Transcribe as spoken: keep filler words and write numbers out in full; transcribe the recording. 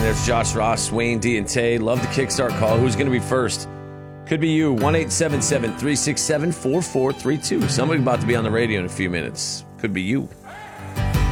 there's Josh Ross, Wayne D, and Tay. Love the Kickstart call. Who's going to be first? Could be you. one eight seven seven, three six seven, four four three two. Somebody's about to be on the radio in a few minutes. Could be you.